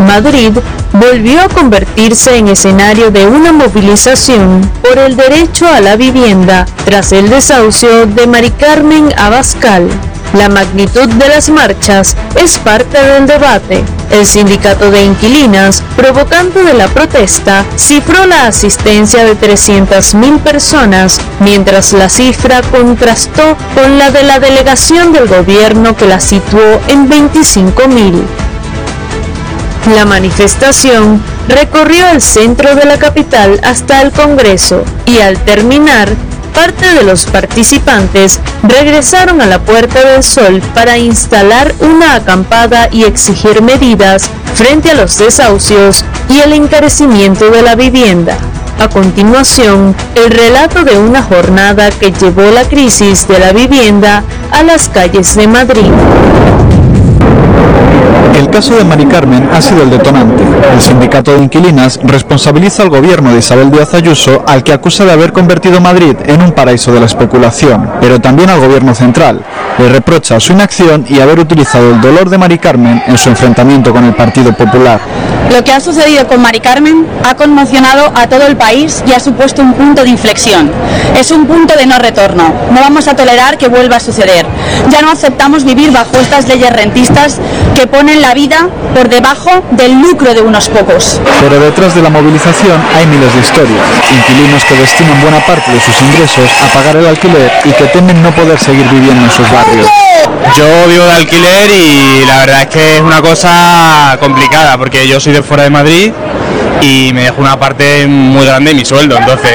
Madrid volvió a convertirse en escenario de una movilización por el derecho a la vivienda tras el desahucio de Mari Carmen Abascal. La magnitud de las marchas es parte del debate. El sindicato de inquilinas, provocante de la protesta, cifró la asistencia de 300.000 personas, mientras la cifra contrastó con la de la delegación del gobierno, que la situó en 25.000. La manifestación recorrió el centro de la capital hasta el Congreso y al terminar, parte de los participantes regresaron a la Puerta del Sol para instalar una acampada y exigir medidas frente a los desahucios y el encarecimiento de la vivienda. A continuación, el relato de una jornada que llevó la crisis de la vivienda a las calles de Madrid. El caso de Mari Carmen ha sido el detonante. El sindicato de inquilinas responsabiliza al gobierno de Isabel Díaz Ayuso, al que acusa de haber convertido Madrid en un paraíso de la especulación, pero también al gobierno central. Le reprocha su inacción y haber utilizado el dolor de Mari Carmen en su enfrentamiento con el Partido Popular. Lo que ha sucedido con Mari Carmen ha conmocionado a todo el país y ha supuesto un punto de inflexión. Es un punto de no retorno. No vamos a tolerar que vuelva a suceder. Ya no aceptamos vivir bajo estas leyes rentistas que ponen la vida por debajo del lucro de unos pocos. Pero detrás de la movilización hay miles de historias. Inquilinos que destinan buena parte de sus ingresos a pagar el alquiler y que temen no poder seguir viviendo en sus barrios. Yo vivo de alquiler y la verdad es que es una cosa complicada porque yo soy de fuera de Madrid y me dejo una parte muy grande de mi sueldo, entonces